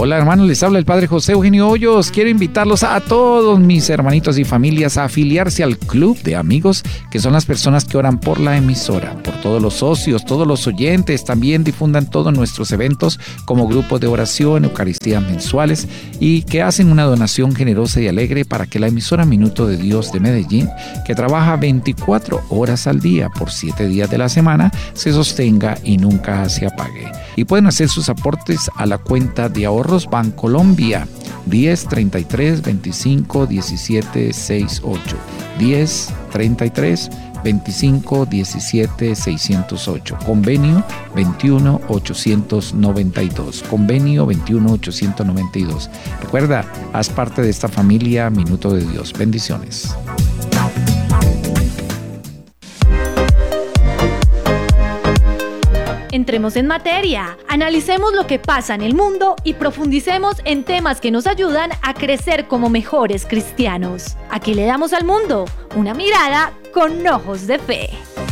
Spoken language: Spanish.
Hola hermanos, les habla el Padre José Eugenio Hoyos. Quiero invitarlos a todos mis hermanitos y familias a afiliarse al club de amigos, que son las personas que oran por la emisora, por todos los socios, todos los oyentes. También difundan todos nuestros eventos como grupos de oración, eucaristías mensuales, y que hacen una donación generosa y alegre para que la emisora Minuto de Dios de Medellín, que trabaja 24 horas al día por 7 días de la semana, se sostenga y nunca se apague. Y pueden hacer sus aportes a la cuenta de ahorros Bancolombia 10 33 25 17 68 10 33 25 17 608, convenio 21 892, convenio 21 892. Recuerda, haz parte de esta familia Minuto de Dios. Bendiciones. Entremos en materia, analicemos lo que pasa en el mundo y profundicemos en temas que nos ayudan a crecer como mejores cristianos. Aquí le damos al mundo una mirada con ojos de fe.